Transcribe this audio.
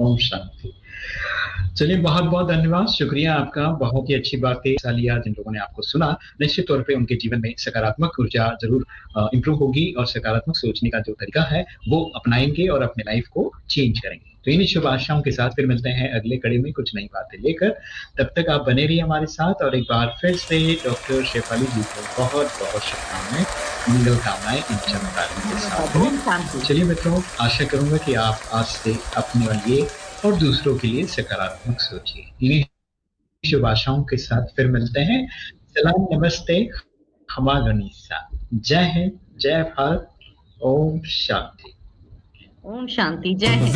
ओम शांति। चलिए बहुत-बहुत धन्यवाद, शुक्रिया आपका, बहुत ही अच्छी बातें हिस्सा लिया जिन लोगों ने आपको सुना, निश्चित तौर पे उनके जीवन में सकारात्मक ऊर्जा ज़रूर इम्प्रूव होगी और सकारात्मक सोचने का जो तरीका है, वो अपनाएँगे और अपने लाइफ़ को चेंज करेंगे। तो इन्हीं शुभ आशाओं के साथ फिर मिलते हैं अगले कड़ी में कुछ नई बातें लेकर, तब तक आप बने रहिए हमारे साथ और एक बार फिर से डॉक्टर शेफाली जी को बहुत-बहुत शुभकामनाएँ, मंगल कामनाएँ इन चंद तालियों के साथ धन्यवाद। में। ओम शांति। चलिए मित्रों, आशा करूँगा कि आप आज से अपने लिए और दूसरों के लिए सकारात्मक सोचिए। इन्हीं शुभ आशाओं के साथ फिर मिलते हैं। सलाम, नमस्ते, खमा गनीसा। जय हिंद, जय भारत, ओम शांति। ओम शांति। जय हिंद।